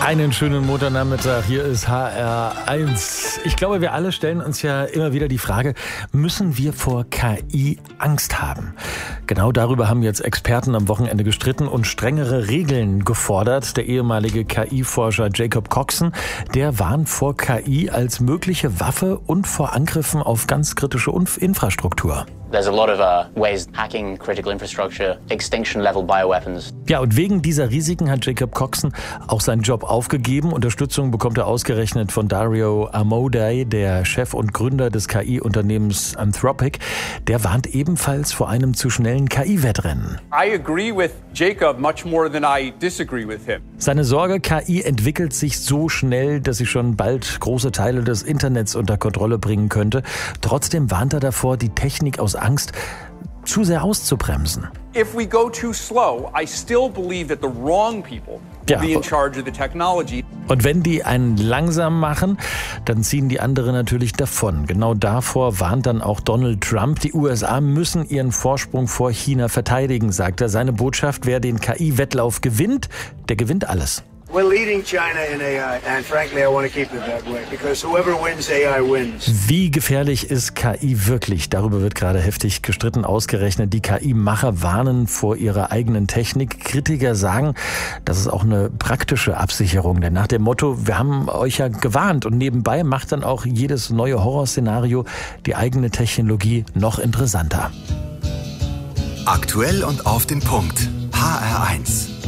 Einen schönen Montagnachmittag, hier ist HR1. Ich glaube, wir alle stellen uns ja immer wieder die Frage, müssen wir vor KI Angst haben? Genau darüber haben jetzt Experten am Wochenende gestritten und strengere Regeln gefordert. Der ehemalige KI-Forscher Jacob Coxon, der warnt vor KI als mögliche Waffe und vor Angriffen auf ganz kritische Infrastruktur. There's a lot of ways hacking critical infrastructure, extinction-level bioweapons. Ja, und wegen dieser Risiken hat Jacob Coxon auch seinen Job aufgegeben. Unterstützung bekommt er ausgerechnet von Dario Amodei, der Chef und Gründer des KI-Unternehmens Anthropic. Der warnt ebenfalls vor einem zu schnellen KI-Wettrennen. I agree with Jacob much more than I disagree with him. Seine Sorge, KI entwickelt sich so schnell, dass sie schon bald große Teile des Internets unter Kontrolle bringen könnte. Trotzdem warnt er davor, die Technik aus Angst zu sehr auszubremsen. If we go too slow, I still believe that the wrong people will be in charge of the technology. Und wenn die einen langsam machen, dann ziehen die anderen natürlich davon. Genau davor warnt dann auch Donald Trump. Die USA müssen ihren Vorsprung vor China verteidigen, sagt er. Seine Botschaft: Wer den KI-Wettlauf gewinnt, der gewinnt alles. We're leading China in AI, and frankly, I want to keep it that way, because whoever wins AI wins. Wie gefährlich ist KI wirklich? Darüber wird gerade heftig gestritten, ausgerechnet. Die KI-Macher warnen vor ihrer eigenen Technik. Kritiker sagen, das ist auch eine praktische Absicherung, denn nach dem Motto, wir haben euch ja gewarnt, und nebenbei macht dann auch jedes neue Horrorszenario die eigene Technologie noch interessanter. Aktuell und auf den Punkt. HR1.